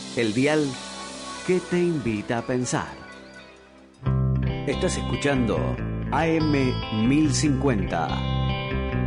El dial que te invita a pensar. Estás escuchando AM 1050.